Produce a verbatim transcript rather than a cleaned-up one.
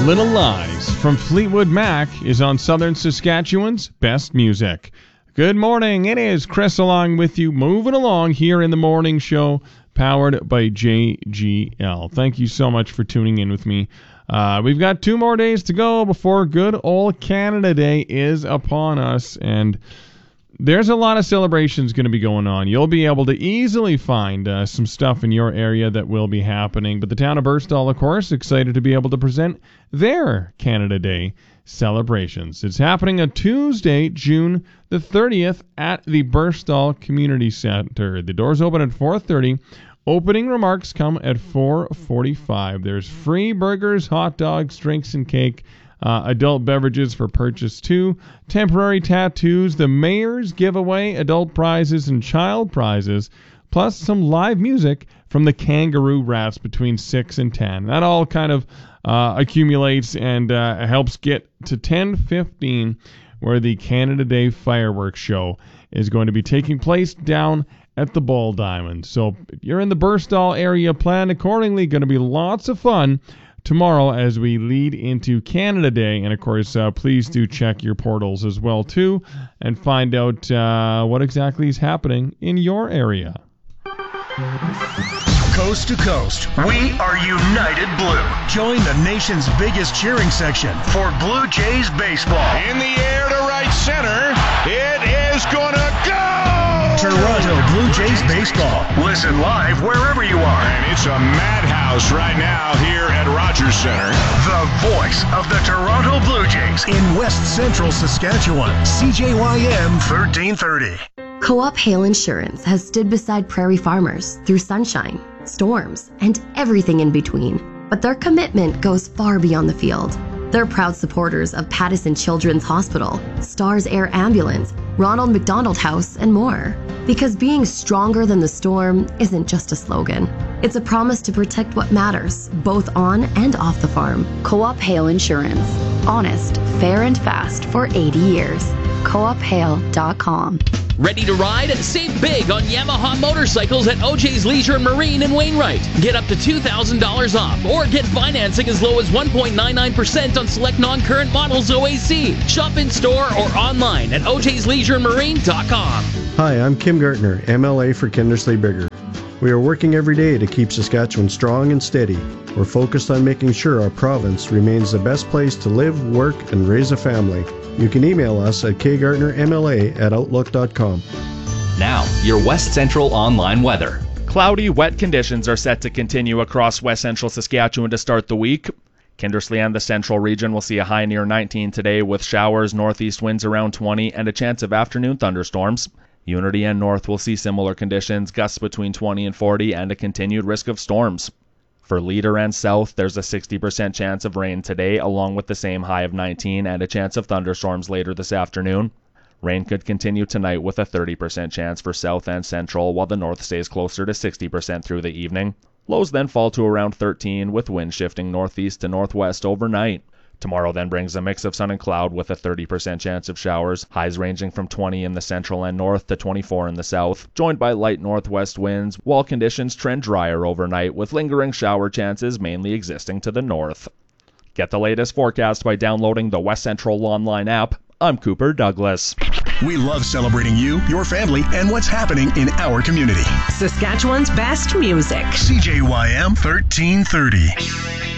Little Lies from Fleetwood Mac is on Southern Saskatchewan's Best Music. Good morning. It is Chris along with you, moving along here in the morning show, powered by J G L. Thank you so much for tuning in with me. Uh, we've got two more days to go before good old Canada Day is upon us, and there's a lot of celebrations going to be going on. You'll be able to easily find uh, some stuff in your area that will be happening. But the town of Burstall, of course, excited to be able to present their Canada Day celebrations. It's happening on Tuesday, June the thirtieth at the Burstall Community Center. The doors open at four thirty. Opening remarks come at four forty-five. There's free burgers, hot dogs, drinks, and cake. Uh, adult beverages for purchase too, temporary tattoos, the mayor's giveaway, adult prizes, and child prizes, plus some live music from the Kangaroo Rats between six and ten. That all kind of uh, accumulates and uh, helps get to ten fifteen, where the Canada Day fireworks show is going to be taking place down at the Bull Diamond. So if you're in the Burstall area, plan accordingly. Going to be lots of fun tomorrow as we lead into Canada Day. And of course, uh, please do check your portals as well too and find out uh, what exactly is happening in your area. Coast to coast, we are United Blue. Join the nation's biggest cheering section for Blue Jays baseball. In the air to right center, it is gonna go! Toronto Blue Jays baseball. Listen live wherever you are. And it's a madhouse right now here at Rogers Center. The voice of the Toronto Blue Jays in West Central Saskatchewan. C J Y M thirteen thirty. Co-op Hail Insurance has stood beside prairie farmers through sunshine, storms, and everything in between. But their commitment goes far beyond the field. They're proud supporters of Pattison Children's Hospital, Stars Air Ambulance, Ronald McDonald House, and more. Because being stronger than the storm isn't just a slogan. It's a promise to protect what matters, both on and off the farm. Co-op Hail Insurance. Honest, fair, and fast for eighty years. co op hail dot com. Ready to ride? Save big on Yamaha motorcycles at O J's Leisure and Marine in Wainwright. Get up to two thousand dollars off or get financing as low as one point nine nine percent on select non-current models O A C. Shop in store or online at o j's leisure and marine dot com. Hi, I'm Kim Gartner, M L A for Kindersley Bigger. We are working every day to keep Saskatchewan strong and steady. We're focused on making sure our province remains the best place to live, work, and raise a family. You can email us at k gartner m l a at outlook dot com. Now, your West Central online weather. Cloudy, wet conditions are set to continue across West Central Saskatchewan to start the week. Kindersley and the Central region will see a high near nineteen today with showers, northeast winds around twenty, and a chance of afternoon thunderstorms. Unity and North will see similar conditions, gusts between twenty and forty, and a continued risk of storms. For Leader and South, there's a sixty percent chance of rain today, along with the same high of nineteen and a chance of thunderstorms later this afternoon. Rain could continue tonight with a thirty percent chance for South and Central, while the North stays closer to sixty percent through the evening. Lows then fall to around thirteen, with winds shifting northeast to northwest overnight. Tomorrow then brings a mix of sun and cloud with a thirty percent chance of showers, highs ranging from twenty in the central and north to twenty-four in the south, joined by light northwest winds, while conditions trend drier overnight with lingering shower chances mainly existing to the north. Get the latest forecast by downloading the West Central Online app. I'm Cooper Douglas. We love celebrating you, your family, and what's happening in our community. Saskatchewan's best music. C J Y M thirteen thirty.